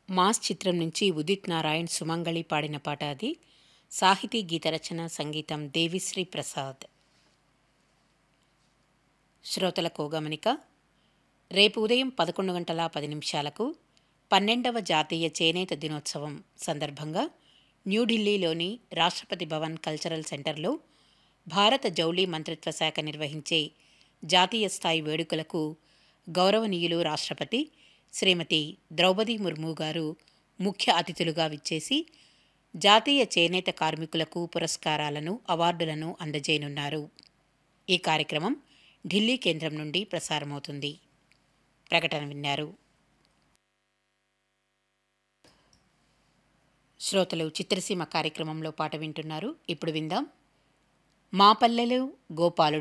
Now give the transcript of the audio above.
Mass చిత్రం నుంచి ఉదిత్ నారాయణ్, సుమంగళి పాడిన పాట అది. సాహితీ గీత రచన, సంగీతం దేవిశ్రీ ప్రసాద్. శ్రోతలకు గమనిక. రేపు ఉదయం 11:10 12వ జాతీయ చేనేత దినోత్సవం సందర్భంగా న్యూఢిల్లీలోని రాష్ట్రపతి భవన్ కల్చరల్ సెంటర్లో భారత జౌళి మంత్రిత్వ శాఖ నిర్వహించే జాతీయ స్థాయి వేడుకలకు గౌరవనీయులు రాష్ట్రపతి శ్రీమతి ద్రౌపది ముర్ము గారు ముఖ్య అతిథులుగా విచ్చేసి జాతీయ చేనేత కార్మికులకు పురస్కారాలను, అవార్డులను అందజేయనున్నారు. ఈ కార్యక్రమం ఢిల్లీ కేంద్రం నుండి ప్రసారమవుతుంది. ప్రకటన విన్నారు. శ్రోతలు చిత్రసీమ కార్యక్రమంలో పాట వింటున్నారు. ఇప్పుడు విందాం. మా పల్లెలు గోపాలుడు